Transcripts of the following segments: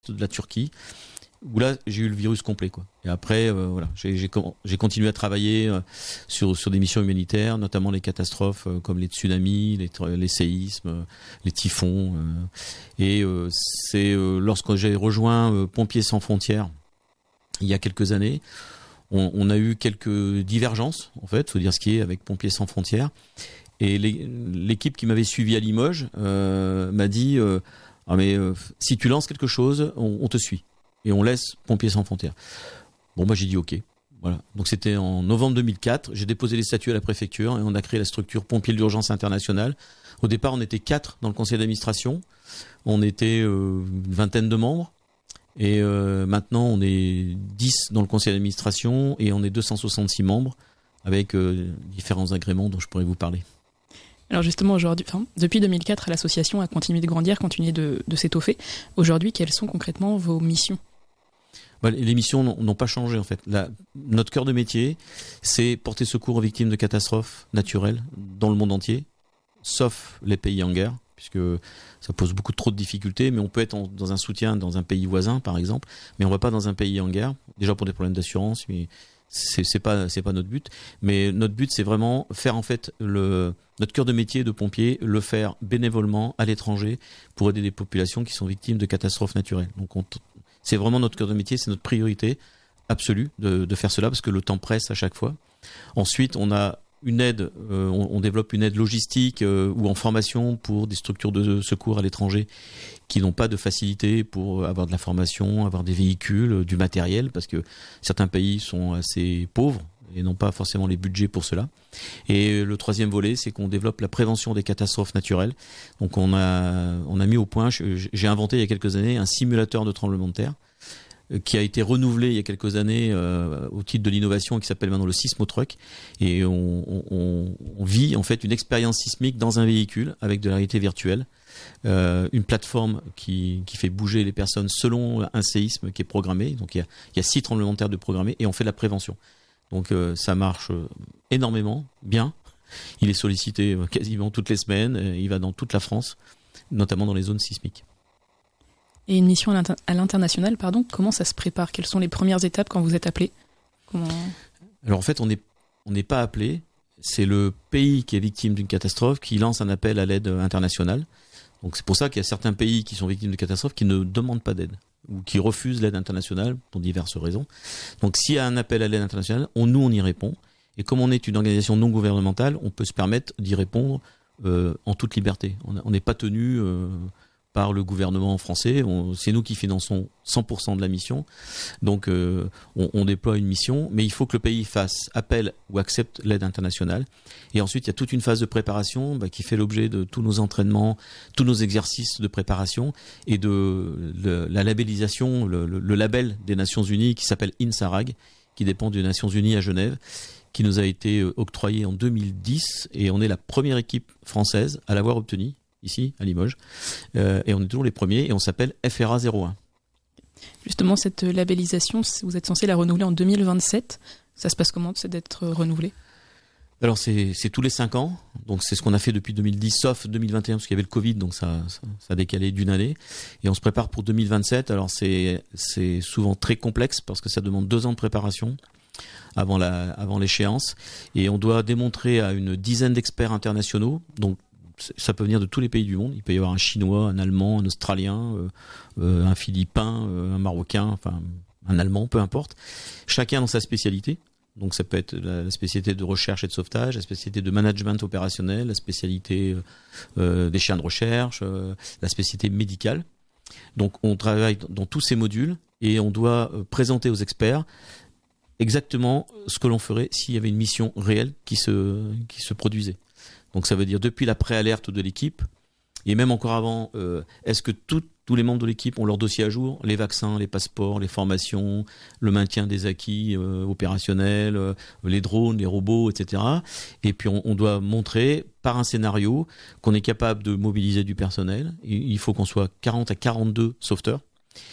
de la Turquie, où là j'ai eu le virus complet, quoi. Et après voilà, j'ai continué à travailler sur des missions humanitaires, notamment les catastrophes comme les tsunamis, les séismes, les typhons, et c'est lorsque j'ai rejoint Pompiers sans frontières il y a quelques années, on a eu quelques divergences, en fait, faut dire ce qui est, avec Pompiers sans frontières, et l'équipe qui m'avait suivi à Limoges m'a dit si tu lances quelque chose, on te suit. Et on laisse Pompiers sans frontières. Bon, moi j'ai dit ok. Voilà. Donc c'était en novembre 2004. J'ai déposé les statuts à la préfecture et on a créé la structure Pompiers d'urgence internationale. Au départ, on était 4 dans le conseil d'administration. On était une vingtaine de membres. Et maintenant, on est 10 dans le conseil d'administration et on est 266 membres avec différents agréments dont je pourrais vous parler. Alors justement, aujourd'hui, depuis 2004, l'association a continué de grandir, continué de s'étoffer. Aujourd'hui, quelles sont concrètement vos missions ? Les missions n'ont pas changé en fait. Notre cœur de métier, c'est porter secours aux victimes de catastrophes naturelles dans le monde entier, sauf les pays en guerre, puisque ça pose beaucoup trop de difficultés. Mais on peut être dans un soutien dans un pays voisin, par exemple, mais on ne va pas dans un pays en guerre, déjà pour des problèmes d'assurance, mais c'est pas notre but. Mais notre but, c'est vraiment faire en fait notre cœur de métier de pompier, le faire bénévolement à l'étranger pour aider des populations qui sont victimes de catastrophes naturelles. Donc c'est vraiment notre cœur de métier, c'est notre priorité absolue de faire cela parce que le temps presse à chaque fois. Ensuite, on a une aide, on développe une aide logistique ou en formation pour des structures de secours à l'étranger qui n'ont pas de facilité pour avoir de la formation, avoir des véhicules, du matériel, parce que certains pays sont assez pauvres et n'ont pas forcément les budgets pour cela. Et le troisième volet, c'est qu'on développe la prévention des catastrophes naturelles. Donc on a mis au point, j'ai inventé il y a quelques années un simulateur de tremblement de terre qui a été renouvelé il y a quelques années au titre de l'innovation, qui s'appelle maintenant le Sismotruck. Et on vit en fait une expérience sismique dans un véhicule avec de la réalité virtuelle, une plateforme qui fait bouger les personnes selon un séisme qui est programmé. Donc il y a 6 tremblements de terre de programmés et on fait de la prévention. Donc ça marche énormément bien. Il est sollicité quasiment toutes les semaines. Il va dans toute la France, notamment dans les zones sismiques. Et une mission à l'international, comment ça se prépare ? Quelles sont les premières étapes quand vous êtes appelé ? Alors en fait, on n'est pas appelé. C'est le pays qui est victime d'une catastrophe qui lance un appel à l'aide internationale. Donc c'est pour ça qu'il y a certains pays qui sont victimes de catastrophes qui ne demandent pas d'aide ou qui refusent l'aide internationale pour diverses raisons. Donc s'il y a un appel à l'aide internationale, on y répond. Et comme on est une organisation non gouvernementale, on peut se permettre d'y répondre en toute liberté. On n'est pas tenu par le gouvernement français. C'est nous qui finançons 100% de la mission. Donc on déploie une mission, mais il faut que le pays fasse appel ou accepte l'aide internationale. Et ensuite, il y a toute une phase de préparation qui fait l'objet de tous nos entraînements, tous nos exercices de préparation et de la labellisation, le label des Nations Unies qui s'appelle INSARAG, qui dépend des Nations Unies à Genève, qui nous a été octroyé en 2010. Et on est la première équipe française à l'avoir obtenu ici, à Limoges. Et on est toujours les premiers et on s'appelle FRA 01. Justement, cette labellisation, vous êtes censé la renouveler en 2027. Ça se passe comment, c'est d'être renouvelé ? Alors, c'est tous les 5 ans. Donc, c'est ce qu'on a fait depuis 2010, sauf 2021, parce qu'il y avait le Covid, donc ça a décalé d'une année. Et on se prépare pour 2027. Alors, c'est souvent très complexe parce que ça demande 2 ans de préparation avant l'échéance. Et on doit démontrer à une dizaine d'experts internationaux, donc ça peut venir de tous les pays du monde. Il peut y avoir un Chinois, un Allemand, un Australien, un Philippin, un Marocain, enfin un Allemand, peu importe. Chacun dans sa spécialité. Donc ça peut être la spécialité de recherche et de sauvetage, la spécialité de management opérationnel, la spécialité des chiens de recherche, la spécialité médicale. Donc on travaille dans tous ces modules et on doit présenter aux experts exactement ce que l'on ferait s'il y avait une mission réelle qui se produisait. Donc ça veut dire depuis la préalerte de l'équipe, et même encore avant, est-ce que tous les membres de l'équipe ont leur dossier à jour, les vaccins, les passeports, les formations, le maintien des acquis opérationnels, les drones, les robots, etc. Et puis on doit montrer par un scénario qu'on est capable de mobiliser du personnel. Il faut qu'on soit 40 à 42 sauveteurs.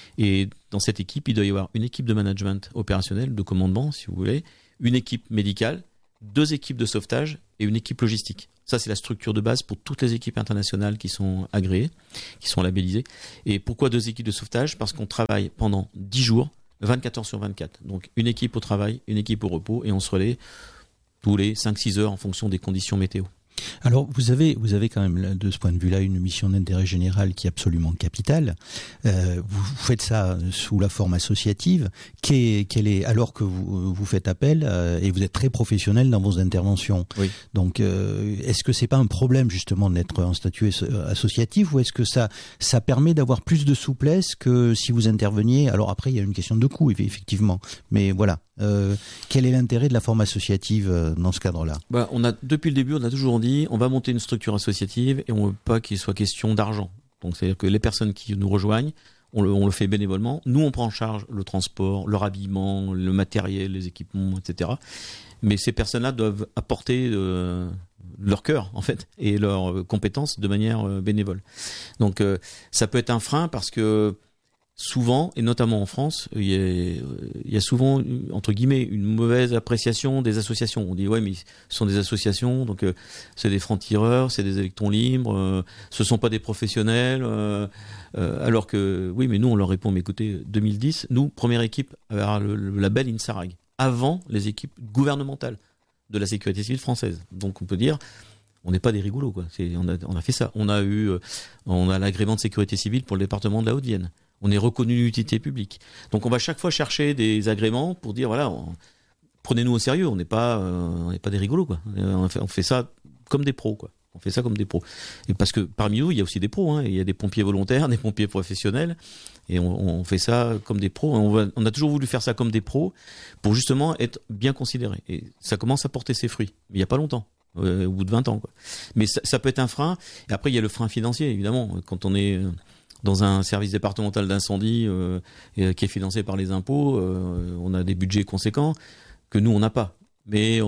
Et dans cette équipe, il doit y avoir une équipe de management opérationnel, de commandement, si vous voulez, une équipe médicale, 2 équipes de sauvetage et une équipe logistique. Ça, c'est la structure de base pour toutes les équipes internationales qui sont agréées, qui sont labellisées. Et pourquoi 2 équipes de sauvetage ? Parce qu'on travaille pendant 10 jours, 24 heures sur 24. Donc une équipe au travail, une équipe au repos, et on se relaie tous les 5-6 heures en fonction des conditions météo. Alors vous avez quand même de ce point de vue-là une mission d'intérêt général qui est absolument capitale. Vous faites ça sous la forme associative. Quelle est alors que vous faites appel et vous êtes très professionnel dans vos interventions. Oui. Donc est-ce que c'est pas un problème justement d'être en statut associatif, ou est-ce que ça permet d'avoir plus de souplesse que si vous interveniez? Alors après il y a une question de coût effectivement, mais voilà. Quel est l'intérêt de la forme associative dans ce cadre-là ? Depuis le début, on a toujours dit on va monter une structure associative et on ne veut pas qu'il soit question d'argent. Donc c'est-à-dire que les personnes qui nous rejoignent, on le fait bénévolement. Nous, on prend en charge le transport, leur habillement, le matériel, les équipements, etc. Mais ces personnes-là doivent apporter leur cœur, en fait, et leurs compétences de manière bénévole. Donc ça peut être un frein parce que souvent, et notamment en France, il y a souvent, entre guillemets, une mauvaise appréciation des associations. On dit, ouais, mais ce sont des associations, donc c'est des francs-tireurs, c'est des électrons libres, ce sont pas des professionnels, alors que, oui, mais nous, on leur répond, mais écoutez, 2010, nous, première équipe à avoir le label INSARAG, avant les équipes gouvernementales de la sécurité civile française. Donc on peut dire, on n'est pas des rigolos, quoi. On a fait ça. On a l'agrément de sécurité civile pour le département de la Haute-Vienne. On est reconnu d'utilité publique. Donc on va chaque fois chercher des agréments pour dire voilà, prenez-nous au sérieux. On n'est pas des rigolos, quoi. On fait ça comme des pros, quoi. On fait ça comme des pros. Et parce que parmi nous, il y a aussi des pros, hein. Il y a des pompiers volontaires, des pompiers professionnels, et on fait ça comme des pros. On a toujours voulu faire ça comme des pros pour justement être bien considérés. Et ça commence à porter ses fruits. Mais il y a pas longtemps. Au bout de 20 ans, quoi. Mais ça peut être un frein. Et après, il y a le frein financier, évidemment. Quand on est dans un service départemental d'incendie qui est financé par les impôts, on a des budgets conséquents que nous, on n'a pas. Mais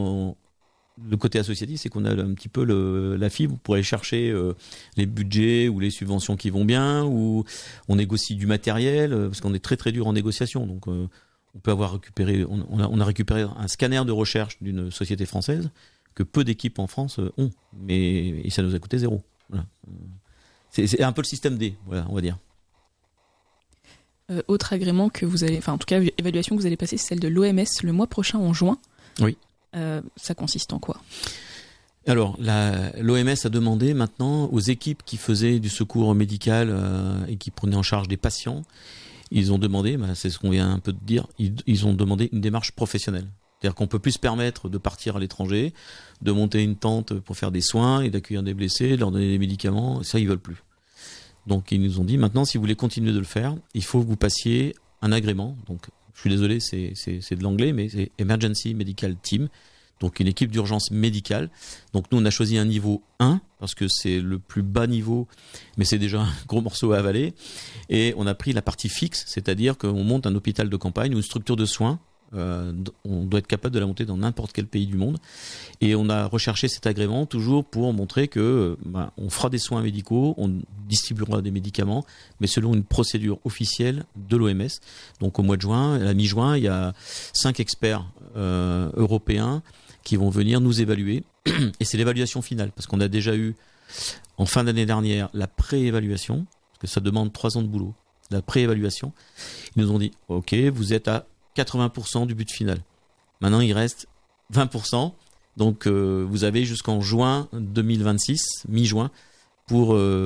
le côté associatif, c'est qu'on a un petit peu la fibre pour aller chercher les budgets ou les subventions qui vont bien, ou on négocie du matériel, parce qu'on est très très dur en négociation. Donc on peut avoir récupéré, on a récupéré un scanner de recherche d'une société française que peu d'équipes en France ont, mais ça nous a coûté 0. Voilà. C'est un peu le système D, voilà, on va dire. Autre agrément que vous allez, enfin en tout cas évaluation que vous allez passer, c'est celle de l'OMS le mois prochain en juin. Oui. Ça consiste en quoi ? Alors, l'OMS a demandé maintenant aux équipes qui faisaient du secours médical et qui prenaient en charge des patients, ils ont demandé, c'est ce qu'on vient un peu de dire, ils ont demandé une démarche professionnelle. C'est-à-dire qu'on peut plus se permettre de partir à l'étranger, de monter une tente pour faire des soins et d'accueillir des blessés, de leur donner des médicaments. Ça, ils veulent plus. Donc, ils nous ont dit, maintenant, si vous voulez continuer de le faire, il faut que vous passiez un agrément. Donc, je suis désolé, c'est de l'anglais, mais c'est Emergency Medical Team. Donc, une équipe d'urgence médicale. Donc, nous, on a choisi un niveau 1, parce que c'est le plus bas niveau, mais c'est déjà un gros morceau à avaler. Et on a pris la partie fixe, c'est-à-dire qu'on monte un hôpital de campagne ou une structure de soins. On doit être capable de la monter dans n'importe quel pays du monde, et on a recherché cet agrément toujours pour montrer que on fera des soins médicaux, on distribuera des médicaments, mais selon une procédure officielle de l'OMS. Donc au mois de juin, à la mi-juin, il y a 5 experts européens qui vont venir nous évaluer, et c'est l'évaluation finale, parce qu'on a déjà eu en fin d'année dernière la pré-évaluation, parce que ça demande 3 ans de boulot, la pré-évaluation. Ils nous ont dit ok, vous êtes à 80% du but final. Maintenant, il reste 20%. Donc, vous avez jusqu'en juin 2026, mi-juin, pour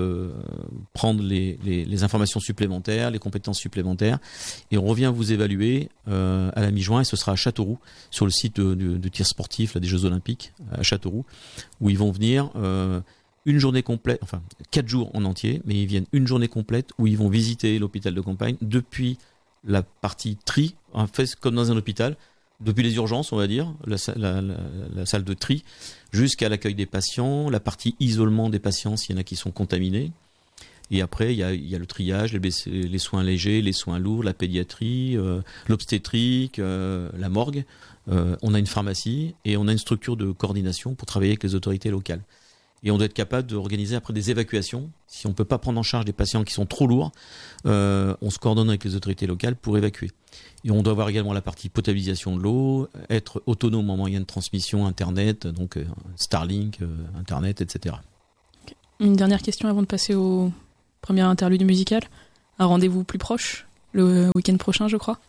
prendre les informations supplémentaires, les compétences supplémentaires. Et on revient vous évaluer à la mi-juin, et ce sera à Châteauroux, sur le site de tir sportif des Jeux Olympiques, à Châteauroux, où ils vont venir une journée complète, enfin 4 jours en entier, mais ils viennent une journée complète où ils vont visiter l'hôpital de campagne depuis la partie tri, en fait, comme dans un hôpital, depuis les urgences, on va dire, la salle de tri, jusqu'à l'accueil des patients, la partie isolement des patients s'il y en a qui sont contaminés. Et après, il y a le triage, les soins légers, les soins lourds, la pédiatrie, l'obstétrique, la morgue. On a une pharmacie et on a une structure de coordination pour travailler avec les autorités locales. Et on doit être capable d'organiser après des évacuations. Si on ne peut pas prendre en charge des patients qui sont trop lourds, on se coordonne avec les autorités locales pour évacuer. Et on doit avoir également la partie potabilisation de l'eau, être autonome en moyen de transmission Internet, donc Starlink, Internet, etc. Une dernière question avant de passer au premier interlude musical. Un rendez-vous plus proche, le week-end prochain, je crois.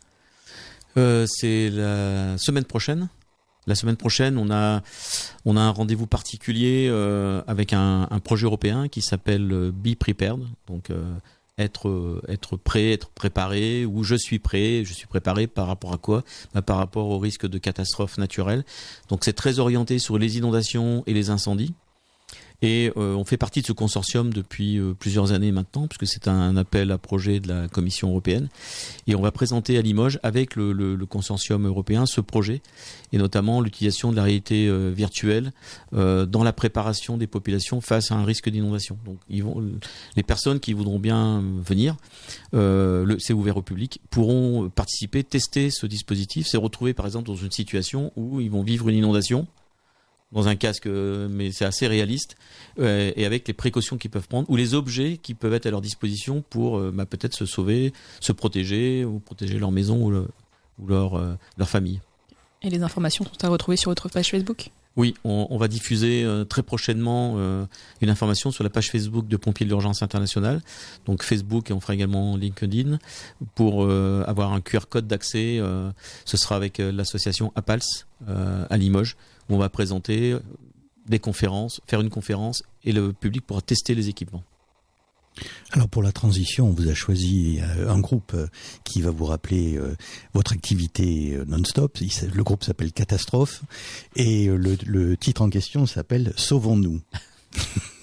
C'est la semaine prochaine. La semaine prochaine, on a un rendez-vous particulier avec un projet européen qui s'appelle Be Prepared. Donc être prêt, être préparé, ou je suis préparé par rapport à quoi ? Par rapport au risque de catastrophe naturelle. Donc c'est très orienté sur les inondations et les incendies. Et on fait partie de ce consortium depuis plusieurs années maintenant, puisque c'est un appel à projet de la Commission européenne. Et on va présenter à Limoges, avec le consortium européen, ce projet, et notamment l'utilisation de la réalité virtuelle dans la préparation des populations face à un risque d'inondation. Donc les personnes qui voudront bien venir, c'est ouvert au public, pourront participer, tester ce dispositif, se retrouver par exemple dans une situation où ils vont vivre une inondation, dans un casque, mais c'est assez réaliste, et avec les précautions qu'ils peuvent prendre, ou les objets qui peuvent être à leur disposition pour peut-être se sauver, se protéger, ou protéger leur maison ou leur famille. Et les informations sont à retrouver sur votre page Facebook ? Oui, on va diffuser très prochainement une information sur la page Facebook de Pompiers de l'Urgence Internationale, donc Facebook, et on fera également LinkedIn, pour avoir un QR code d'accès. Ce sera avec l'association APALS à Limoges, où on va présenter des conférences, faire une conférence, et le public pourra tester les équipements. Alors pour la transition, on vous a choisi un groupe qui va vous rappeler votre activité non-stop. Le groupe s'appelle Catastrophe, et le titre en question s'appelle « Sauvons-nous ».